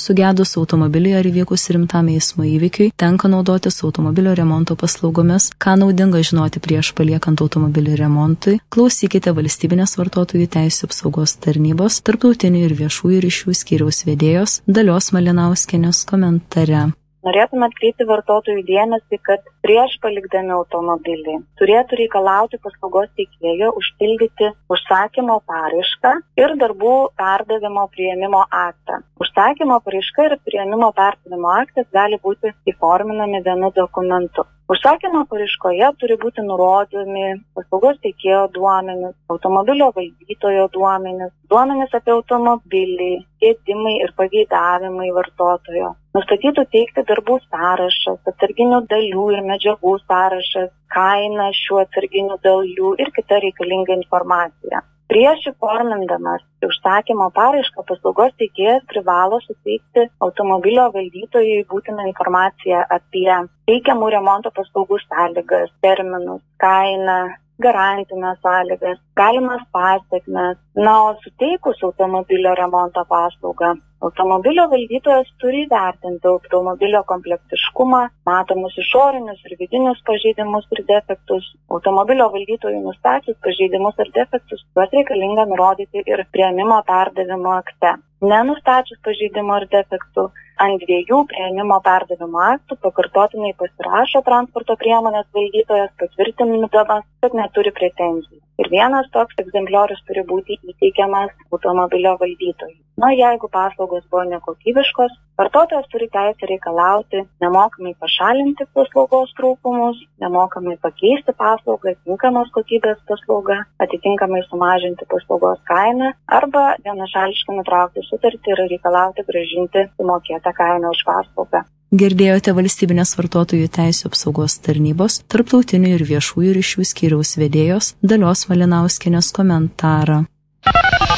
sugedus automobiliui ar įvykus rimtam eismo įvykiui, tenka naudotis automobilio remonto paslaugomis. Ką naudinga žinoti prieš paliekant automobilį remontui, klausykite Valstybinės vartotojų teisių apsaugos tarnybos tarptautinių ir viešųjų ryšių skyriaus vedėjos Dalios Malinauskienės komentare. Norėtume atkreipti vartotojų dėmesį, kad prieš palikdami automobilį turėtų reikalauti paslaugos teikėjo užpildyti užsakymo paraišką ir darbų perdavimo priėmimo aktą. Užsakymo paraiška ir priėmimo perdavimo aktas gali būti įforminami vienu dokumentu. Užsakymo paraiškoje turi būti nurodomi paslaugos teikėjo duomenys, automobilio valdytojo duomenys apie automobilį, gedimai ir pageidavimai vartotojo. Nustatytų teikti darbų sąrašas, atsarginių dalių ir medžiagų sąrašas, kaina šių atsarginių dalių ir kita reikalinga informacija. Prieš įformindamas užsakymo paraišką paslaugos teikėjas privalo suteikti automobilio valdytojui būtiną informaciją apie teikiamų remonto paslaugų sąlygas, terminus, kainą, garantinės sąlygas, galimas pasekmes. O suteikus automobilio remonto paslaugą, automobilio valdytojas turi įvertinti automobilio komplektiškumą, matomus išorinius ir vidinius pažeidimus ir defektus. Automobilio valdytojui nustačius pažeidimus ir defektus, juos reikalinga nurodyti ir priėmimo perdavimo akte. Nenustačius pažeidimo ir defektų, ant 2 priėmimo perdavimo aktų pakartotinai pasirašo transporto priemonės valdytojas, patvirtindamas, kad neturi pretenzijų. Ir vienas toks egzempliorius turi būti įteikiamas automobilio valdytojui. Jeigu paslaugos buvo nekokybiškos, vartotojas turi teisę reikalauti nemokamai pašalinti paslaugos trūkumus, nemokamai pakeisti paslaugą, tinkamos kokybės paslaugą, atitinkamai sumažinti paslaugos kainą arba vienašališkai nutraukti sutartį ir reikalauti grąžinti sumokėtą kainą už paslaugą. Girdėjote Valstybinės vartotojų teisių apsaugos tarnybos tarptautinių ir viešųjų ryšių skyriaus vedėjos Dalios Malinauskienės komentarą.